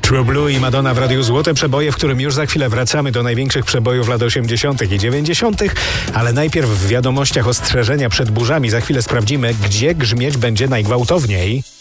True Blue i Madonna w Radiu Złote Przeboje, w którym już za chwilę wracamy do największych przebojów lat 80. i 90., ale najpierw w wiadomościach ostrzeżenia przed burzami. Za chwilę sprawdzimy, gdzie grzmieć będzie najgwałtowniej.